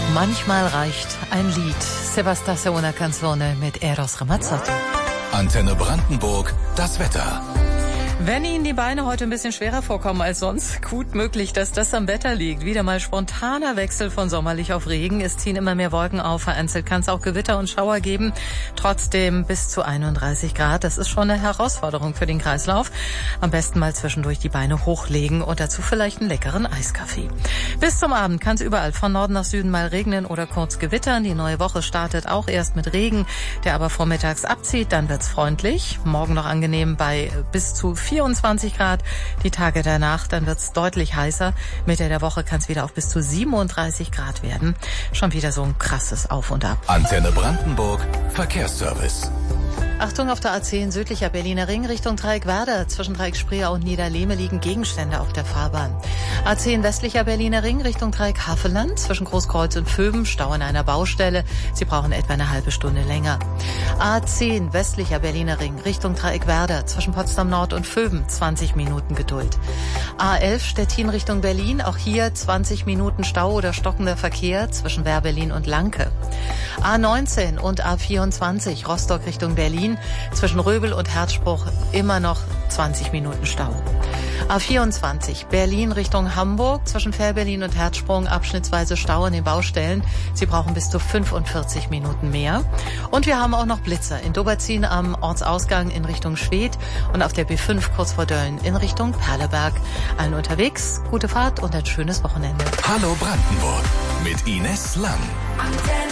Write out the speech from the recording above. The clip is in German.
Manchmal reicht ein Lied. Sebastasio una canzone mit Eros Ramazzotti. Antenne Brandenburg, das Wetter. Wenn Ihnen die Beine heute ein bisschen schwerer vorkommen als sonst, gut möglich, dass das am Wetter liegt. Wieder mal spontaner Wechsel von sommerlich auf Regen. Es ziehen immer mehr Wolken auf. Vereinzelt kann es auch Gewitter und Schauer geben. Trotzdem bis zu 31 Grad. Das ist schon eine Herausforderung für den Kreislauf. Am besten mal zwischendurch die Beine hochlegen und dazu vielleicht einen leckeren Eiskaffee. Bis zum Abend kann es überall von Norden nach Süden mal regnen oder kurz gewittern. Die neue Woche startet auch erst mit Regen, der aber vormittags abzieht. Dann wird's freundlich. Morgen noch angenehm bei bis zu 24 Grad. Die Tage danach, dann wird's deutlich heißer. Mitte der Woche kann es wieder auf bis zu 37 Grad werden. Schon wieder so ein krasses Auf und Ab. Antenne Brandenburg, Verkehrsservice. Achtung, auf der A10 südlicher Berliner Ring Richtung Dreieck Werder. Zwischen Dreieck Spreer und Niederlehme liegen Gegenstände auf der Fahrbahn. A10 westlicher Berliner Ring Richtung Dreieck Havelland. Zwischen Großkreuz und Vöben Stau an einer Baustelle. Sie brauchen etwa eine halbe Stunde länger. A10 westlicher Berliner Ring Richtung Dreieck Werder. Zwischen Potsdam Nord und Vöben 20 Minuten Geduld. A11 Stettin Richtung Berlin. Auch hier 20 Minuten Stau oder stockender Verkehr zwischen Wehr-Berlin und Lanke. A19 und A24 Rostock Richtung Berlin. Zwischen Röbel und Herzspruch immer noch 20 Minuten Stau. A24 Berlin Richtung Hamburg. Zwischen Fährberlin und Herzsprung abschnittsweise Stau an den Baustellen. Sie brauchen bis zu 45 Minuten mehr. Und wir haben auch noch Blitzer in Doberzin am Ortsausgang in Richtung Schwedt und auf der B5 kurz vor Dölln in Richtung Perleberg. Allen unterwegs, gute Fahrt und ein schönes Wochenende. Hallo Brandenburg mit Ines Lang.